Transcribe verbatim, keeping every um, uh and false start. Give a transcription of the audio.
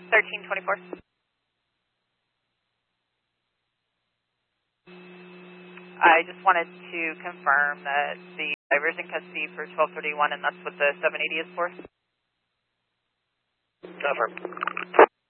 thirteen twenty-four. I just wanted to confirm that the driver's in custody for twelve thirty-one, and that's what the seven eighty is for. Confirm.